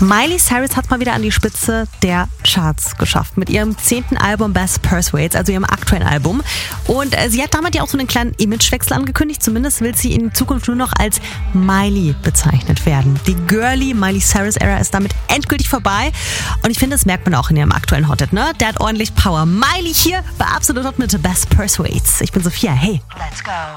Miley Cyrus hat mal wieder an die Spitze der Charts geschafft mit ihrem 10. Album Best Persuades, also ihrem aktuellen Album. Und sie hat damit ja auch so einen kleinen Imagewechsel angekündigt. Zumindest will sie in Zukunft nur noch als Miley bezeichnet werden. Die girly Miley Cyrus Era ist damit endgültig vorbei. Und ich finde, das merkt man auch in ihrem aktuellen Hot-Hit, ne? Der hat ordentlich Power. Miley hier bei Absolut Hot mit Best Persuades. Ich bin Sophia. Hey. Let's go.